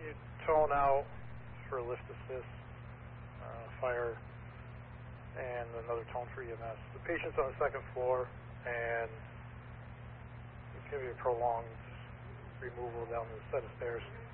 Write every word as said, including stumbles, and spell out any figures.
you tone out for lift assist, uh, fire, and another tone for E M S. The patient's on the second floor, and it's going to be a prolonged removal down the set of stairs.